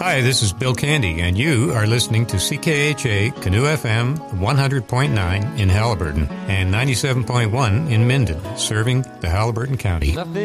Hi, this is Bill Candy, and you are listening to CKHA Canoe FM 100.9 in Haliburton and 97.1 in Minden, serving the Haliburton County.